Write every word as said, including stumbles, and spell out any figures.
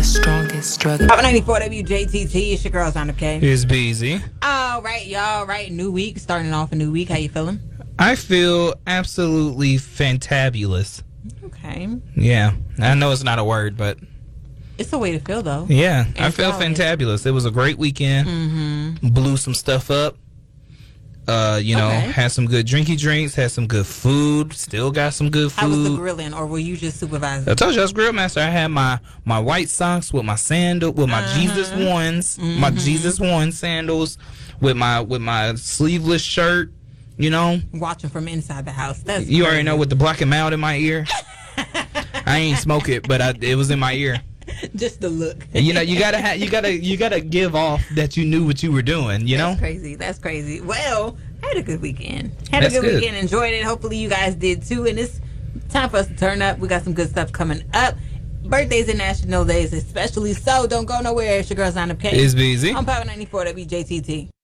the strongest drug. Power ninety-four W J T T. It's your girl, Sign Up K. It's Beezy. All right, y'all. Right, new week. Starting off a new week. How you feeling? I feel absolutely fantabulous. Okay. Yeah. I know it's not a word, but It's a way to feel, though. yeah. It's I feel solid. fantabulous. It was a great weekend. Mm-hmm. Blew some stuff up. Uh, you know, Okay. had some good drinky drinks, had some good food, still got some good food. How was the grilling, or were you just supervising? I told you I was grill master. I had my, my white socks with my sandal, with my Uh-huh. Jesus ones, my Mhm. Jesus one sandals, with my with my sleeveless shirt. You know, Watching from inside the house. That's you already crazy. know with the black and mild in my ear. I ain't smoke it, but I, it was in my ear. Just the look. And, you know, you gotta ha- you gotta you gotta give off that you knew what you were doing. You know, That's crazy. That's crazy. Well, I had a good weekend. Had That's a good, good. weekend. Enjoyed it. Hopefully you guys did too. And it's time for us to turn up. We got some good stuff coming up. Birthdays and national days especially. So don't go nowhere. It's your girl, Sign Up K. it's busy. I'm Power ninety-four W J T T.